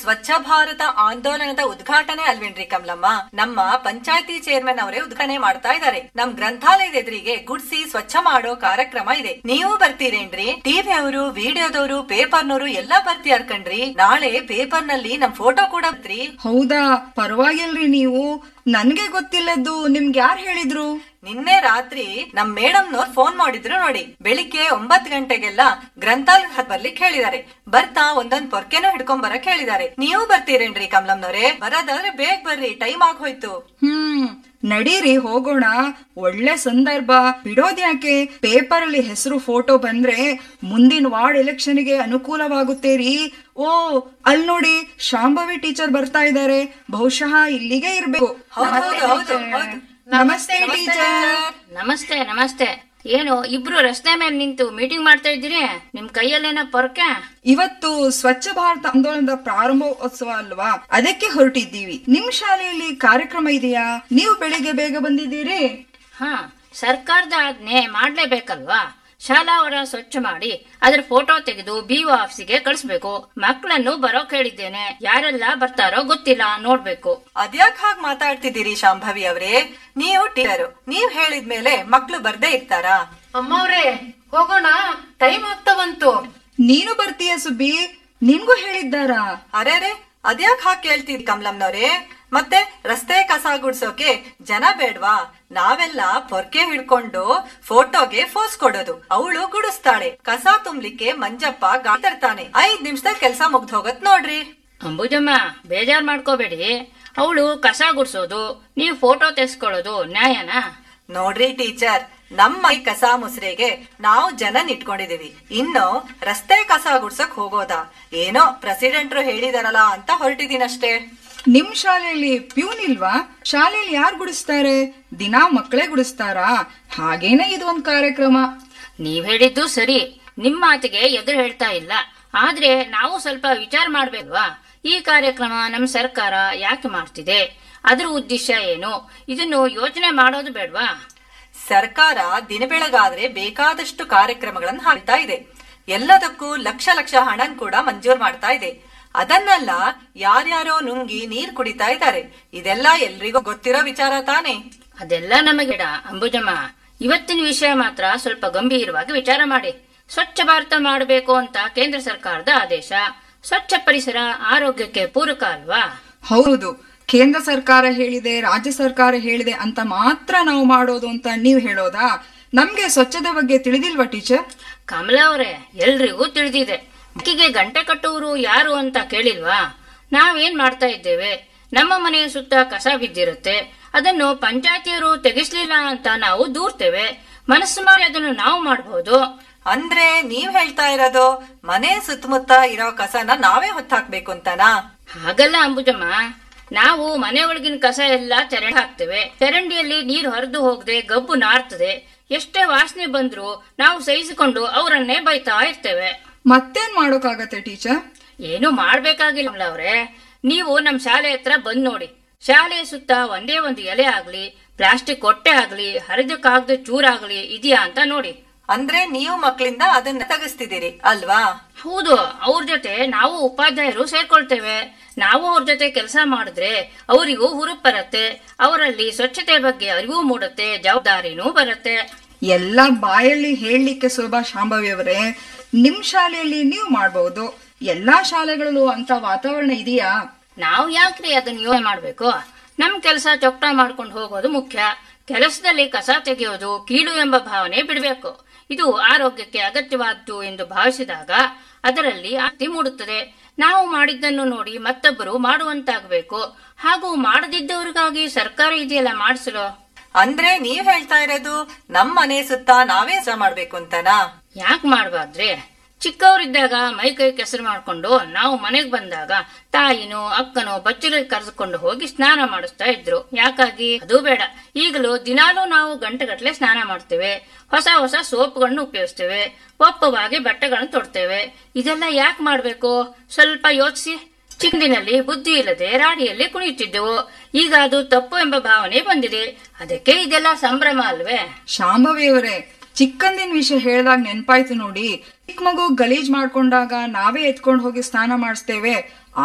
ಸ್ವಚ್ಛ ಭಾರತ ಆಂದೋಲನದ ಉದ್ಘಾಟನೆ ಅಲ್ವೇನ್ರಿ ಕಮಲಮ್ಮ? ನಮ್ಮ ಪಂಚಾಯತಿ ಚೇರ್ಮನ್ ಅವರೇ ಉದ್ಘಾಟನೆ ಮಾಡ್ತಾ ಇದ್ದಾರೆ. ನಮ್ ಗ್ರಂಥಾಲಯದ ಎದುರಿಗೆ ಗುಡ್ಸಿ ಸ್ವಚ್ಛ ಮಾಡೋ ಕಾರ್ಯಕ್ರಮ ಇದೆ. ನೀವು ಬರ್ತೀರೇನ್ರಿ? ಟಿವಿ ಅವರು, ವಿಡಿಯೋದವರು, ಪೇಪರ್ನವರು ಎಲ್ಲಾ ಬರ್ತೀಯಾರ್ ಕಣ್ರಿ. ನಾಳೆ ಪೇಪರ್ ನಲ್ಲಿ ನಮ್ ಫೋಟೋ ಕೂಡ ಬರ್ತೀರಿ. ಹೌದಾ? ಪರವಾಗಿಲ್ರಿ. ನೀವು ನನ್ಗೆ ಗೊತ್ತಿಲ್ಲದ್ದು ನಿಮ್ಗೆ ಯಾರು ಹೇಳಿದ್ರು? ನಿನ್ನೆ ರಾತ್ರಿ ನಮ್ ಮೇಡಮ್ನವ್ರು ಫೋನ್ ಮಾಡಿದ್ರು ನೋಡಿ. ಬೆಳಿಗ್ಗೆ 9 ಗಂಟೆಗೆಲ್ಲ ಗ್ರಂಥಾಲಯ ಬರ್ಲಿಕ್ಕೆ ಹೇಳಿದ್ದಾರೆ. ಬರ್ತಾ ಒಂದೊಂದ್ ಪೊರ್ಕೆನೂ ಹಿಡ್ಕೊಂಡ್ ಬರಕ್ ಹೇಳಿದ್ದಾರೆ. ನೀವು ಬರ್ತೀರೇನ್ರಿ ಕಮಲಮ್ನವ್ರೆ? ಬರೋದಾದ್ರೆ ಬೇಗ ಬರ್ರಿ, ಟೈಮ್ ಆಗೋಯ್ತು. ನಡೀರಿ, ಹೋಗೋಣ. ಒಳ್ಳೆ ಸಂದರ್ಭ. ಬಿಡೋದ್ಯಾಕೆ? ಪೇಪರ್ ಅಲ್ಲಿ ಹೆಸರು, ಫೋಟೋ ಬಂದ್ರೆ ಮುಂದಿನ ವಾರ್ಡ್ ಎಲೆಕ್ಷನ್ ಗೆ ಅನುಕೂಲವಾಗುತ್ತೇರಿ. ಓ, ಅಲ್ಲಿ ನೋಡಿ, ಶಾಂಭವಿ ಟೀಚರ್ ಬರ್ತಾ ಇದ್ದಾರೆ. ಬಹುಶಃ ಇಲ್ಲಿಗೆ ಇರ್ಬೇಕು. ನಮಸ್ತೆ ಟೀಚರ್. ನಮಸ್ತೆ ನಮಸ್ತೆ. ಏನು ಇಬ್ರು ರಸ್ತೆ ಮೇಲೆ ನಿಂತು ಮೀಟಿಂಗ್ ಮಾಡ್ತಾ ಇದ್ದೀರಿ? ನಿಮ್ ಕೈಯಲ್ಲೇನ ಪೊರಕೆ? ಇವತ್ತು ಸ್ವಚ್ಛ ಭಾರತ ಆಂದೋಲನದ ಪ್ರಾರಂಭೋತ್ಸವ ಅಲ್ವಾ, ಅದಕ್ಕೆ ಹೊರಟಿದ್ದೀವಿ. ನಿಮ್ ಶಾಲೆಯಲ್ಲಿ ಕಾರ್ಯಕ್ರಮ ಇದೆಯಾ? ನೀವು ಬೆಳಿಗ್ಗೆ ಬೇಗ ಬಂದಿದ್ದೀರಿ. ಹಾ, ಸರ್ಕಾರದ ಆಜ್ಞೆ ಮಾಡ್ಲೇಬೇಕಲ್ವಾ? ಶಾಲಾ ಹೊರ ಸ್ವಚ್ಛ ಮಾಡಿ ಅದ್ರ ಫೋಟೋ ತೆಗೆದು ಬಿಒ ಆಫೀಸಿಗೆ ಕಳಿಸ್ಬೇಕು. ಮಕ್ಕಳನ್ನು ಬರೋಕ್ ಹೇಳಿದ್ದೇನೆ. ಯಾರೆಲ್ಲ ಬರ್ತಾರೋ ಗೊತ್ತಿಲ್ಲ, ನೋಡ್ಬೇಕು. ಅದ್ಯಾಕ್ ಹಾಗ್ ಮಾತಾಡ್ತಿದ್ದೀರಿ ಶಾಂಭವಿ ಅವರೇ? ನೀವು ಟೀಚರು, ನೀವ್ ಹೇಳಿದ್ಮೇಲೆ ಮಕ್ಳು ಬರ್ದೇ ಇರ್ತಾರಾ? ಅಮ್ಮವ್ರೆ, ಹೋಗೋಣ, ಟೈಮ್ ಆಗ್ತಾ ಬಂತು. ನೀನು ಬರ್ತೀಯ ಸುಬ್ಬಿ? ನಿನ್ಗೂ ಹೇಳಿದ್ದಾರಾ? ಅರೆ, ಅದ್ಯಾಕ್ ಹಾಗೆ ಕೇಳ್ತಿದ್ ಕಮಲಮ್ನವ್ರೆ? ಮತ್ತೆ ರಸ್ತೆ ಕಸ ಗುಡ್ಸೋಕೆ ಜನ ಬೇಡ್ವಾ? ನಾವೆಲ್ಲ ಪೊರ್ಕೆ ಹಿಡ್ಕೊಂಡು ಫೋಟೋಗೆ ಫೋಸ್ ಕೊಡೋದು. ಅವಳು ಗುಡಿಸ್ತಾಳೆ. ಕಸ ತುಂಬ್ಲಿಕ್ಕೆ ಮಂಜಪ್ಪ ಗಾಡಿ ತರ್ತಾನೆ. 5 ನಿಮಿಷದಾಗ ಕೆಲ್ಸ ಮುಗ್ದು ಹೋಗತ್ ನೋಡ್ರಿ. ಅಂಬುಜಮ್ಮ, ಬೇಜಾರ್ ಮಾಡ್ಕೋಬೇಡಿ. ಅವಳು ಕಸ ಗುಡ್ಸೋದು, ನೀವು ಫೋಟೋ ತೆಗೆಸ್ಕೊಳ್ಳೋದು ನ್ಯಾಯನಾ? ನೋಡ್ರಿ ಟೀಚರ್, ನಮ್ಮ ಈ ಕಸ ಮುಸ್ರೆಗೆ ನಾವು ಜನನ್ ಇಟ್ಕೊಂಡಿದೀವಿ. ಇನ್ನು ರಸ್ತೆ ಕಸ ಗುಡ್ಸಕ್ ಹೋಗೋದಾ? ಏನೋ ಪ್ರೆಸಿಡೆಂಟ್ರು ಹೇಳಿದಾರಲ್ಲ ಅಂತ ಹೊರಟಿದೀನಷ್ಟೇ. ನಿಮ್ ಶಾಲೆಯಲ್ಲಿ ಪ್ಯೂನ್ ಇಲ್ವಾ? ಶಾಲೆಯಲ್ಲಿ ಯಾರು ಗುಡಿಸ್ತಾರೆ? ದಿನಾ ಮಕ್ಕಳೇ ಗುಡಿಸ್ತಾರಾ? ಹಾಗೇನೆ ಇದು ಒಂದ್ ಕಾರ್ಯಕ್ರಮ. ನೀವ್ ಹೇಳಿದ್ದು ಸರಿ, ನಿಮ್ ಮಾತಿಗೆ ಎದುರು ಹೇಳ್ತಾ ಇಲ್ಲ. ಆದ್ರೆ ನಾವು ಸ್ವಲ್ಪ ವಿಚಾರ ಮಾಡ್ಬೇಕಲ್ವಾ? ಈ ಕಾರ್ಯಕ್ರಮ ನಮ್ ಸರ್ಕಾರ ಯಾಕೆ ಮಾಡ್ತಿದೆ? ಅದ್ರ ಉದ್ದೇಶ ಏನು? ಇದನ್ನು ಯೋಚನೆ ಮಾಡೋದು ಬೇಡ್ವಾ? ಸರ್ಕಾರ ದಿನ ಬೆಳಗಾದ್ರೆ ಬೇಕಾದಷ್ಟು ಕಾರ್ಯಕ್ರಮಗಳನ್ನು ಹಾಕ್ತಾ ಇದೆ. ಎಲ್ಲದಕ್ಕೂ ಲಕ್ಷ ಲಕ್ಷ ಹಣನ್ ಕೂಡ ಮಂಜೂರ್ ಮಾಡ್ತಾ ಇದೆ. ಅದನ್ನೆಲ್ಲ ಯಾರ್ಯಾರೋ ನುಂಗಿ ನೀರ್ ಕುಡಿತಾ ಇದ್ದಾರೆ. ಇದೆಲ್ಲ ಎಲ್ರಿಗೂ ಗೊತ್ತಿರೋ ವಿಚಾರ ತಾನೆ. ಅದೆಲ್ಲ ನಮಗಿಡ ಅಂಬುಜಮ್ಮ. ಇವತ್ತಿನ ವಿಷಯ ಮಾತ್ರ ಸ್ವಲ್ಪ ಗಂಭೀರವಾಗಿ ವಿಚಾರ ಮಾಡಿ. ಸ್ವಚ್ಛ ಭಾರತ ಮಾಡಬೇಕು ಅಂತ ಕೇಂದ್ರ ಸರ್ಕಾರದ ಆದೇಶ. ಸ್ವಚ್ಛ ಪರಿಸರ ಆರೋಗ್ಯಕ್ಕೆ ಪೂರಕ ಅಲ್ವಾ? ಹೌದು, ಕೇಂದ್ರ ಸರ್ಕಾರ ಹೇಳಿದೆ, ರಾಜ್ಯ ಸರ್ಕಾರ ಹೇಳಿದೆ ಅಂತ ಮಾತ್ರ ನಾವು ಮಾಡೋದು ಅಂತ ನೀವ್ ಹೇಳೋದಾ? ನಮ್ಗೆ ಸ್ವಚ್ಛತೆ ಬಗ್ಗೆ ತಿಳಿದಿಲ್ವಾ ಟೀಚರ್? ಕಮಲಾ ಅವರೇ, ಎಲ್ರಿಗೂ ತಿಳಿದಿದೆ. ಅಕ್ಕಿಗೆ ಗಂಟೆ ಕಟ್ಟುವರು ಯಾರು ಅಂತ ಕೇಳಿಲ್ವಾ? ನಾವೇನ್ ಮಾಡ್ತಾ ಇದ್ದೇವೆ? ನಮ್ಮ ಮನೆಯ ಸುತ್ತ ಕಸ ಬಿದ್ದಿರುತ್ತೆ, ಅದನ್ನು ಪಂಚಾಯತಿಯವರು ತೆಗಿಸ್ಲಿಲ್ಲ ಅಂತ ನಾವು ದೂರ್ತೇವೆ. ಮನಸ್ಸು ಮಾಡಿ ಅದನ್ನು ನಾವು ಮಾಡಬಹುದು. ಅಂದ್ರೆ ನೀವ್ ಹೇಳ್ತಾ ಇರೋದು ಮನೆ ಸುತ್ತಮುತ್ತ ಇರೋ ಕಸನ ನಾವೇ ಹೊತ್ತಾಕ್ಬೇಕು ಅಂತನಾ? ಹಾಗಲ್ಲ ಅಂಬುಜಮ್ಮ, ನಾವು ಮನೆ ಒಳಗಿನ ಕಸ ಎಲ್ಲ ಚರಂಡಿ ಹಾಕ್ತೇವೆ. ಚರಂಡಿಯಲ್ಲಿ ನೀರು ಹರಿದು ಹೋಗದೆ ಗಬ್ಬು ನಾರ್ತದೆ. ಎಷ್ಟೇ ವಾಸನೆ ಬಂದ್ರು ನಾವು ಸಹಿಸಿಕೊಂಡು ಅವರನ್ನೇ ಬೈತಾ ಇರ್ತೇವೆ. ಮತ್ತೇನ್ ಮಾಡೋಕಾಗತ್ತೆ ಟೀಚರ್? ಏನು ಮಾಡ್ಬೇಕಾಗಿಲ್ಲ ಅವ್ರೆ. ನೀವು ನಮ್ ಶಾಲೆ ಹತ್ರ ಬಂದ್ ನೋಡಿ. ಶಾಲೆಯ ಸುತ್ತ ಒಂದೇ ಒಂದು ಎಲೆ ಆಗ್ಲಿ, ಪ್ಲಾಸ್ಟಿಕ್ ಹೊಟ್ಟೆ ಆಗ್ಲಿ, ಹರಿದ ಕಾಗದ ಚೂರಾಗ್ಲಿ ಇದೆಯಾ ಅಂತ ನೋಡಿ. ಅಂದ್ರೆ ನೀವು ಮಕ್ಕಳಿಂದ ಅದನ್ನ ತೆಗಿಸ್ತಿದ್ದೀರಿ ಅಲ್ವಾ? ಹೌದು, ಅವ್ರ ಜೊತೆ ನಾವು ಉಪಾಧ್ಯಾಯರು ಸೇರ್ಕೊಳ್ತೇವೆ. ನಾವು ಅವ್ರ ಜೊತೆ ಕೆಲಸ ಮಾಡಿದ್ರೆ ಅವರಿಗೂ ಹುರುಪ್ ಬರತ್ತೆ. ಅವರಲ್ಲಿ ಸ್ವಚ್ಛತೆ ಬಗ್ಗೆ ಅರಿವು ಮೂಡುತ್ತೆ, ಜವಾಬ್ದಾರಿನೂ ಬರುತ್ತೆ. ಎಲ್ಲ ಬಾಯಲ್ಲಿ ಹೇಳಲಿಕ್ಕೆ ಸುಲಭ ಶಾಂಭವಿ ಅವರೇ. ನಿಮ್ ಶಾಲೆಯಲ್ಲಿ ನೀವು ಮಾಡಬಹುದು. ಎಲ್ಲಾ ಶಾಲೆಗಳಲ್ಲೂ ಅಂತ ವಾತಾವರಣ ಇದೆಯಾ? ನಾವು ಯಾಕ್ರಿ ಅದನ್ನ ಯೋಚನೆ ಮಾಡ್ಬೇಕು? ನಮ್ ಕೆಲಸ ಚೊಕ್ಟ ಮಾಡ್ಕೊಂಡು ಹೋಗೋದು ಮುಖ್ಯ. ಕೆಲಸದಲ್ಲಿ ಕಸ ತೆಗೆಯೋದು ಕೀಳು ಎಂಬ ಭಾವನೆ ಬಿಡಬೇಕು. ಇದು ಆರೋಗ್ಯಕ್ಕೆ ಅಗತ್ಯವಾದ್ದು ಎಂದು ಭಾವಿಸಿದಾಗ ಅದರಲ್ಲಿ ಆಸಕ್ತಿ ಮೂಡುತ್ತದೆ. ನಾವು ಮಾಡಿದ್ದನ್ನು ನೋಡಿ ಮತ್ತೊಬ್ಬರು ಮಾಡುವಂತಾಗಬೇಕು. ಹಾಗೂ ಮಾಡದಿದ್ದವರಿಗಾಗಿ ಸರ್ಕಾರ ಇದೆಯಲ್ಲ ಮಾಡಿಸಲು. ಅಂದ್ರೆ ನೀವ್ ಹೇಳ್ತಾ ಇರೋದು ನಮ್ ಮನೆ ಸುತ್ತ ನಾವೇ ಸ ಮಾಡ್ಬೇಕು ಅಂತನಾ? ಯಾಕೆ ಮಾಡ್ಬಾರ್ದ್ರಿ? ಚಿಕ್ಕವರಿದ್ದಾಗ ಮೈ ಕೈ ಕೆಸರು ಮಾಡ್ಕೊಂಡು ನಾವು ಮನೆಗ್ ಬಂದಾಗ ತಾಯಿನೋ ಅಕ್ಕನೋ ಬಚ್ಚಲಿಗೆ ಕರೆದುಕೊಂಡು ಹೋಗಿ ಸ್ನಾನ ಮಾಡಿಸ್ತಾ ಇದ್ರು. ಯಾಕಾಗಿ? ಅದು ಬೇಡ. ಈಗಲೂ ದಿನಾಲೂ ನಾವು ಗಂಟೆಗಟ್ಟಲೆ ಸ್ನಾನ ಮಾಡ್ತೇವೆ. ಹೊಸ ಹೊಸ ಸೋಪ್ಗಳನ್ನು ಉಪಯೋಗಿಸ್ತೇವೆ. ಒಪ್ಪವಾಗಿ ಬಟ್ಟೆಗಳನ್ನು ತೊಡ್ತೇವೆ. ಇದೆಲ್ಲ ಯಾಕೆ ಮಾಡ್ಬೇಕು? ಸ್ವಲ್ಪ ಯೋಚಿಸಿ. ಚಿಕ್ಕಂದಿನಲ್ಲಿ ಬುದ್ಧಿ ಇಲ್ಲದೆ ರಾಡಿಯಲ್ಲಿ ಕುಣಿಯುತ್ತಿದ್ದೆವು. ಈಗ ಅದು ತಪ್ಪು ಎಂಬ ಭಾವನೆ ಬಂದಿದೆ. ಅದಕ್ಕೆ ಇದೆಲ್ಲ ಸಂಭ್ರಮ ಅಲ್ವೇ? ಶಾಂಭವಿಯವರೇ, ಚಿಕ್ಕಂದಿನ ವಿಷಯ ಹೇಳಿದಾಗ ನೆನ್ಪಾಯ್ತು ನೋಡಿ. ಚಿಕ್ಕ ಮಗು ಗಲೀಜ್ ಮಾಡ್ಕೊಂಡಾಗ ನಾವೇ ಎತ್ಕೊಂಡು ಹೋಗಿ ಸ್ನಾನ ಮಾಡಿಸ್ತೇವೆ.